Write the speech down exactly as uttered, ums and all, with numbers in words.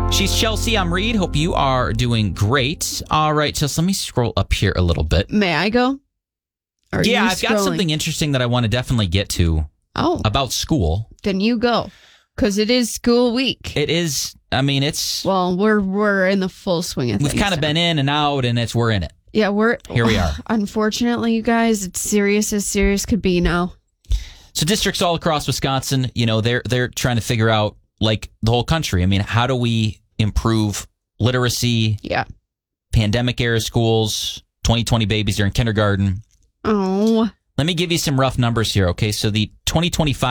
She's Chelsea. I'm Reed. Hope you are doing great. All right, Chelsea, let me scroll up here a little bit. May I go? Or yeah, I've got something interesting that I want to definitely get to. Oh. About school. Then you go. Because it is school week. It is. I mean, it's... Well, we're we're in the full swing of We've things. kind of been in and out, and it's we're in it. Yeah, we're... Here we are. Unfortunately, you guys, it's serious as serious could be now. So districts all across Wisconsin, you know, they're they're trying to figure out, like, the whole country. I mean, how do we improve literacy? Yeah. Pandemic-era schools, twenty twenty babies are in kindergarten. Oh. Let me give you some rough numbers here, okay? So the twenty twenty-five